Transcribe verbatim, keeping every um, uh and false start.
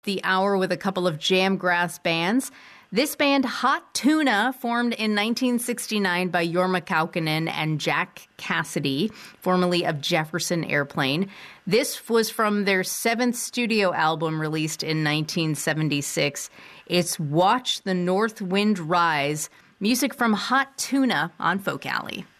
the hour with a couple of jamgrass bands. This band, Hot Tuna, formed in nineteen sixty-nine by Jorma Kaukonen and Jack Cassidy, formerly of Jefferson Airplane. This was from their seventh studio album released in nineteen seventy-six. It's Watch the North Wind Rise, music from Hot Tuna on Folk Alley.